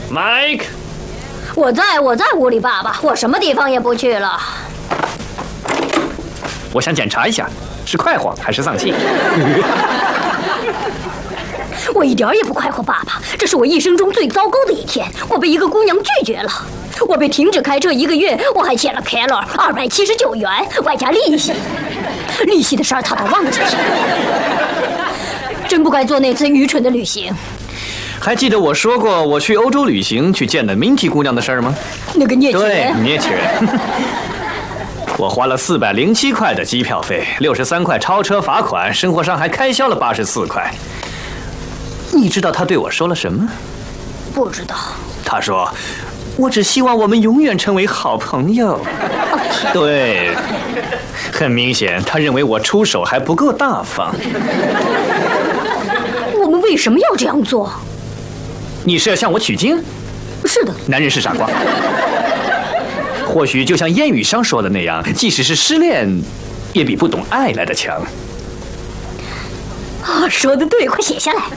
Mike， 我在屋里，爸爸，我什么地方也不去了。 我想检查一下，是快活还是丧气？ 我一点也不快活，爸爸，这是我一生中最糟糕的一天。我被一个姑娘拒绝了，我被停止开车1个月，我还欠了 Keller 279元，外加利息。利息的事儿他都忘记了，真不该做那次愚蠢的旅行。 还记得我说过我去欧洲旅行去见了 Minty 姑娘的事儿吗？ 那个孽气对， 人， 孽气人。我花了407块的机票费，63块超车罚款，生活上还开销了84块。你知道他对我说了什么？ 不知道。 他说：“我只希望我们永远成为好朋友。”对，很明显，他认为我出手还不够大方。 我们为什么要这样做？ 你是要向我取经？ 是的， 男人是傻瓜。或许就像谚语上说的那样，即使是失恋，也比不懂爱来的强。 啊，说得对，快写下来。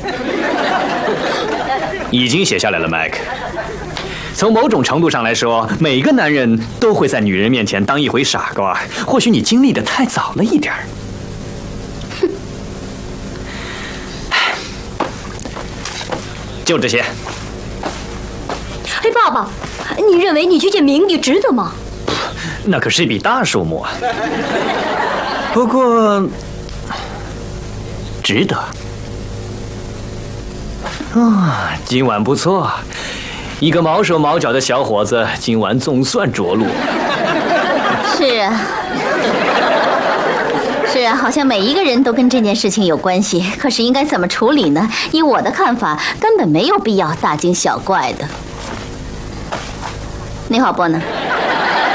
已经写下来了，麦克。从某种程度上来说，每个男人都会在女人面前当一回傻瓜。或许你经历的太早了一点儿。就这些。 嘿，爸爸，你认为你去见明帝值得吗？ 那可是一笔大数目啊。不过，值得。啊，今晚不错，一个毛手毛脚的小伙子，今晚总算着陆。 是啊，是啊，好像每一个人都跟这件事情有关系。可是应该怎么处理呢？以我的看法，根本没有必要大惊小怪的。你好，波呢？